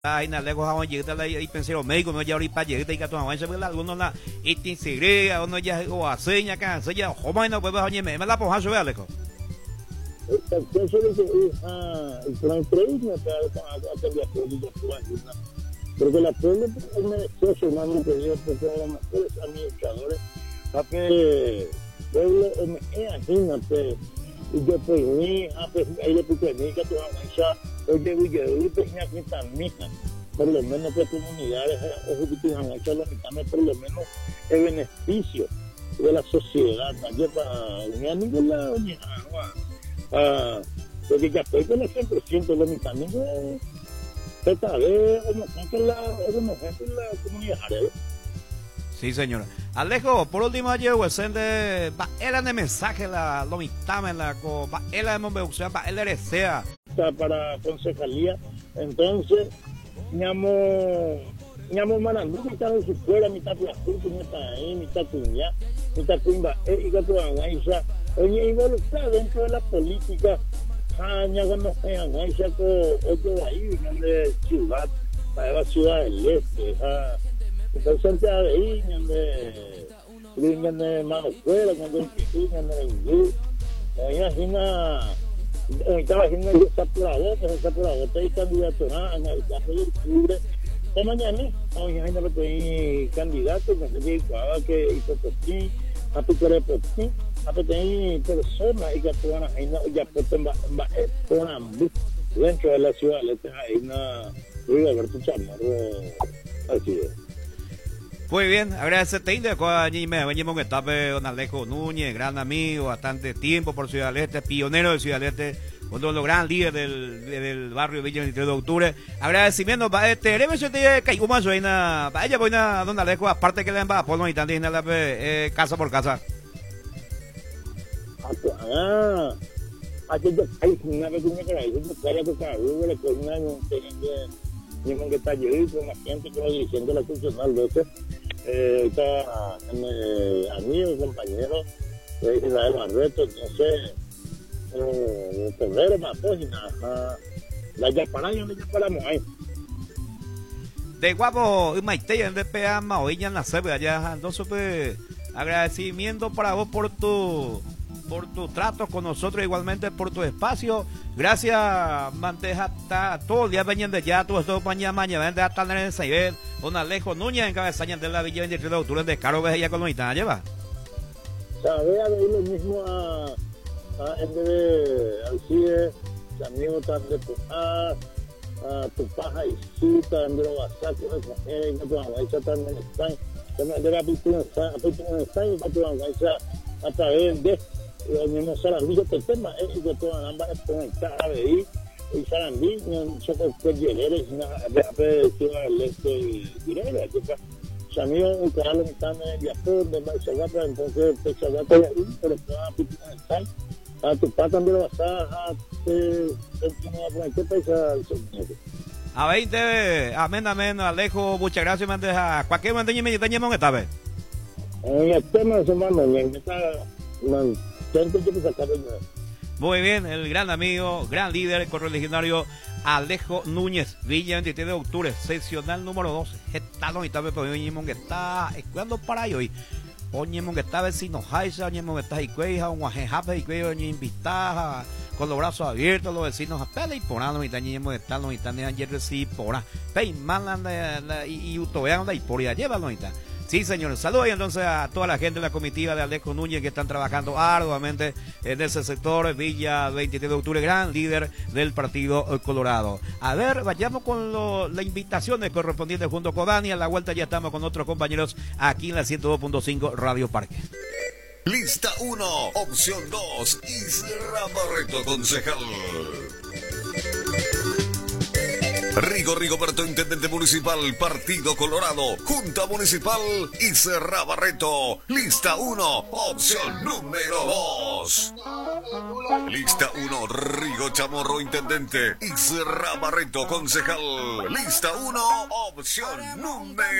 Ay, na lego hawan yigta la i pensero médico no ya ori pa yigta ika to hawan se la alguno la itin sigre uno ya o aseña kan se ya homa no pues hawan me la poja se aleko. Eso es el plan creíble para cambiar todo. Porque la pueblo me estoy sumando pedido porque los mejores administradores para que pueblo me imagínate y yo pues ni ahí le puse ni que tu avanza oye oye pues ni aquí también por lo menos que comunidades ojo que tu avanza lo mitad por lo menos el beneficio de la sociedad allá para ni a ningún lado ni a porque ya estoy con el 100% lo mitad ni esta vez es la comunidad. Sí, señora. Alejo, por último ayer sende va era de mensaje la lo mitame la co va era de monbeuxia va el RCA para concejalía. Entonces, ñamo manandu mitad de su escuela, mitad de la junta, mitad cuña, mitad cuimba y gato angaisa. Oye, involucrada dentro de la política. Ya cuando hay saco otro ahí de ciudad para la ciudad del este entonces ahí de mano fuera cuando de inglés estaba haciendo el sapurador estoy candidato en el caso de octubre de mañana hoy estoy candidato que hizo por ti a tu querer por ti apa hay personas y que puedan ya pueden dentro de la ciudad hay una Alberto Chamorro así es. Muy bien, agradecerte de me venimos que está don Alejo Núñez, gran amigo, bastante tiempo por Ciudad del Este, pionero de Ciudad del Este, uno de los grandes líderes del barrio Villa 23 de octubre. Agradecimiento para Caiguma Suena, para ella voy a don Alejo, aparte que le va a poner y también casa por casa. Aquello hay una pequeña que hay un cara que cada uno le pone un año que está llevado con la gente que va dirigiendo la funcional de ese está amigo, compañero Israel Barreto, entonces febrero más página la Yaparaña no Yaparamos ahí de guapo y maite en DPA Maoilla en la sede allá entonces pues agradecimiento para vos por tu trato con nosotros, igualmente por tu espacio. Gracias, Manteja, todo el día venían de ya, todo esto mañana, de hasta en el Saibet, don Alejo Núñez, en cabezaña de la Villa 23 de octubre, de Caro Veja con Loitana, lleva. Sabía de lo mismo a de Alcide, amigo tan de tu paja y cita, en de los basacos, en tu angaisa también están, de la pintura están, y tu angaisa a través de no Sarandí que el tema es que todas ambas conectadas ahí y Sarandí se considera el este directo que amigo un canal que están en Japón de Marcelo entonces Marcelo pero está a tu pata también lo vas a ¿qué pasa a 20 amén Alejo muchas gracias mandeja cualquier mandeña me teníamos esta vez en el tema se manda en esta muy bien, el gran amigo, gran líder correligionario Alejo Núñez, Villa 23 de octubre, seccional número 12. Estado y tal vez oñemon que está escuchando para hoy. Oñemon que está vecino Jaisa, oñemon que está Icueja, un guajejape Icueja, oñemon invitada con los brazos abiertos, los vecinos a pele y porano, y tañemon que están los italianos ayer sí porá. Pei malan y utovean la hiporia, llévalo y tal. Sí, señores. Saludos entonces a toda la gente de la comitiva de Alejo Núñez que están trabajando arduamente en ese sector. Villa 23 de octubre, gran líder del Partido Colorado. A ver, vayamos con la invitación correspondiente junto con Dani. A la vuelta ya estamos con otros compañeros aquí en la 102.5 Radio Parque. Lista 1, opción 2, Isra Barreto, concejal. Rigoberto, intendente municipal, Partido Colorado, Junta Municipal, Isra Barreto. Lista 1, opción número 2. Lista 1, Rigo Chamorro, intendente, Isra Barreto, concejal. Lista 1, opción número